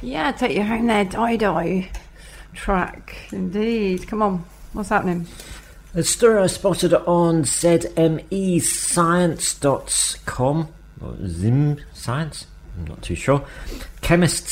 Yeah, take you home there, Dido track. Indeed. Come on, what's happening? A story I spotted on zmescience.com, or Zim Science, I'm not too sure. Chemists